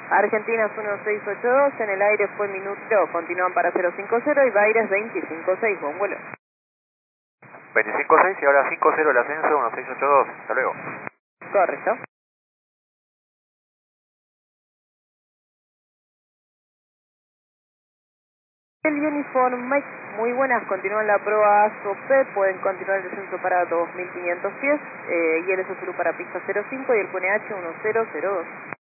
Argentinas 1682, en el aire fue minuto, continúan para 050 y Baires 256, buen vuelo. 25-6 y ahora 5-0 el ascenso, 1682, hasta luego. Correcto. El Uniform Mike, muy buenas, continúan la prueba ASOP, pueden continuar el descenso para 2500 pies, y el SSU para pista 05 y el QNH 1002.